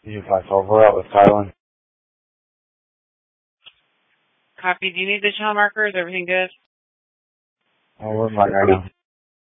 255, we're out with Kylan. Copy. Do you need the channel marker? Is everything good? Oh, we're fine right now.